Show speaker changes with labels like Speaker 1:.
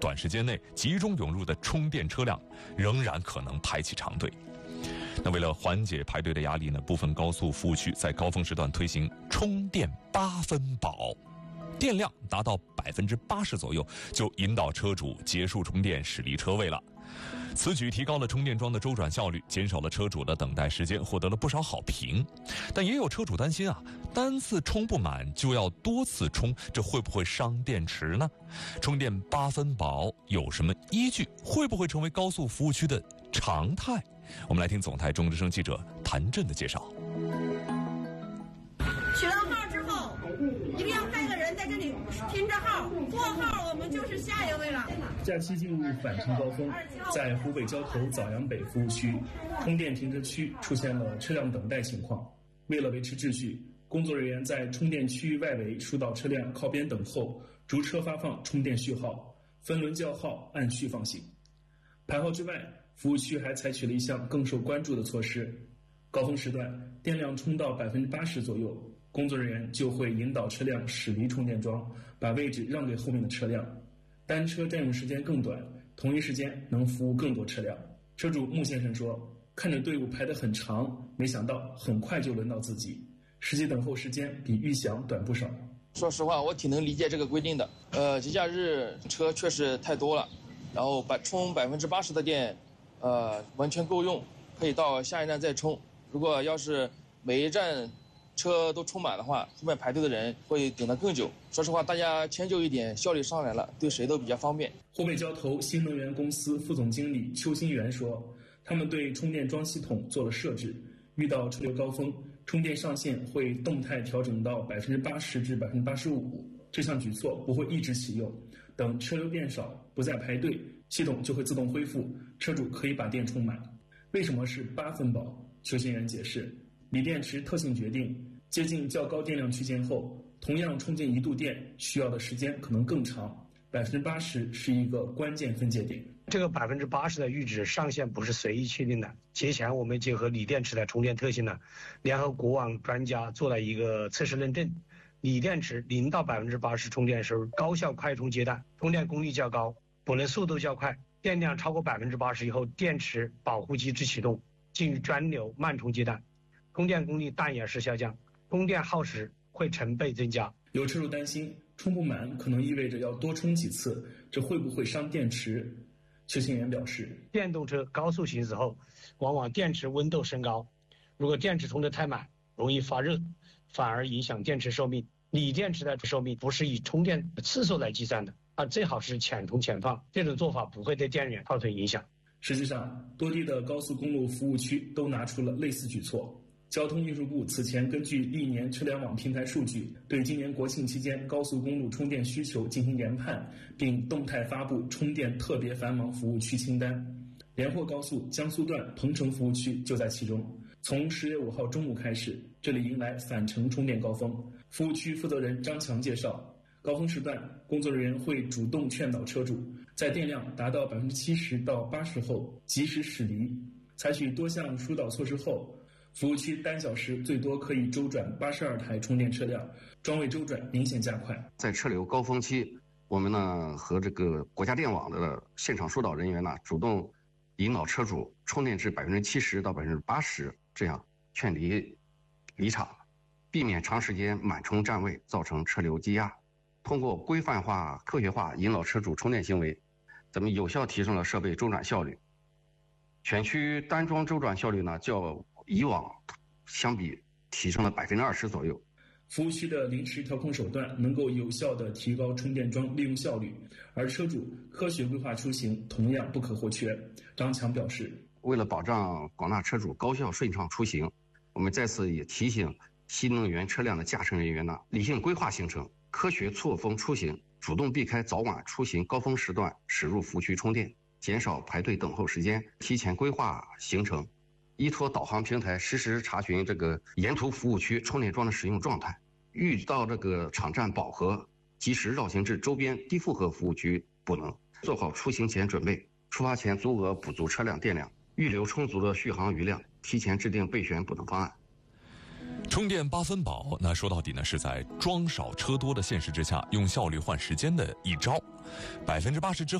Speaker 1: 短时间内集中涌入的充电车辆仍然可能排起长队。那为了缓解排队的压力呢，部分高速服务区在高峰时段推行充电8分保，电量达到80%左右就引导车主结束充电驶离车位了。此举提高了充电桩的周转效率，减少了车主的等待时间，获得了不少好评。但也有车主担心啊，单次充不满就要多次充，这会不会伤电池呢？充电8分保有什么依据？会不会成为高速服务区的常态？我们来听总台中之声记者谭震的介绍。
Speaker 2: 取了号之后，一定要派个人在这里拼着号，过号我们就是下一位了。
Speaker 3: 假期进入返程高峰，在湖北交头枣阳北服务区，充电停车区出现了车辆等待情况。为了维持秩序，工作人员在充电区域外围疏导车辆靠边等候，逐车发放充电序号，分轮叫号，按序放行。排号之外，服务区还采取了一项更受关注的措施。高峰时段，电量充到80%左右，工作人员就会引导车辆驶离充电桩，把位置让给后面的车辆。单车占用时间更短，同一时间能服务更多车辆。车主穆先生说，看着队伍排得很长，没想到很快就轮到自己，实际等候时间比预想短不少。
Speaker 4: 说实话，我挺能理解这个规定的。节假日车确实太多了，然后充80%的电，完全够用，可以到下一站再充。如果要是每一站车都充满的话，后面排队的人会等得更久。说实话，大家迁就一点，效率上来了，对谁都比较方便。
Speaker 3: 湖北交投新能源公司副总经理邱新元说，他们对充电桩系统做了设置，遇到车流高峰，充电上限会动态调整到80%至85%。这项举措不会一直启用，等车流变少，不再排队，系统就会自动恢复，车主可以把电充满。为什么是8分保？邱新元解释，锂电池特性决定，接近较高电量区间后，同样充进1度电需要的时间可能更长，80%是一个关键分界点。
Speaker 5: 这个80%的阈值上限不是随意确定的。节前我们结合锂电池的充电特性呢，联合国网专家做了一个测试认证。锂电池0到80%充电时候，高效快充阶段，充电功率较高，补能速度较快，电量超过80%以后，电池保护机制启动，进入专流慢充阶段，供电功率但也是下降，供电耗时会成倍增加。
Speaker 3: 有车主担心充不满可能意味着要多充几次，这会不会伤电池？邱新元表示，
Speaker 5: 电动车高速行驶后，往往电池温度升高，如果电池充得太满，容易发热，反而影响电池寿命。锂电池的寿命不是以充电次数来计算的，而最好是浅充浅放，这种做法不会对电源造成影响。
Speaker 3: 实际上，多地的高速公路服务区都拿出了类似举措。交通运输部此前根据历年车联网平台数据，对今年国庆期间高速公路充电需求进行研判，并动态发布充电特别繁忙服务区清单。连霍高速江苏段彭城服务区就在其中。从10月5号中午开始，这里迎来返程充电高峰。服务区负责人张强介绍，高峰时段，工作人员会主动劝导车主，在电量达到70%到80%后及时驶离。采取多项疏导措施后，服务区单小时最多可以周转82台充电车辆，桩位周转明显加快。
Speaker 6: 在车流高峰期，我们呢和这个国家电网的现场疏导人员呢，主动引导车主充电至70%到80%，这样劝离场，避免长时间满充占位造成车流积压。通过规范化、科学化引导车主充电行为，咱们有效提升了设备周转效率。全区单桩周转效率呢，较以往相比提升了20%左右。
Speaker 3: 服务区的临时调控手段能够有效地提高充电桩利用效率，而车主科学规划出行同样不可或缺。张强表示，
Speaker 6: 为了保障广大车主高效顺畅出行，我们在此也提醒新能源车辆的驾乘人员呢，理性规划行程，科学错峰出行，主动避开早晚出行高峰时段驶入服务区充电，减少排队等候时间，提前规划行程，依托导航平台实时查询这个沿途服务区充电桩的使用状态，遇到这个场站饱和，及时绕行至周边低负荷服务区补能，做好出行前准备，出发前足额补足车辆电量，预留充足的续航余量，提前制定备选补能方案。
Speaker 1: 充电8分保，那说到底呢，是在桩少车多的现实之下，用效率换时间的一招。80%之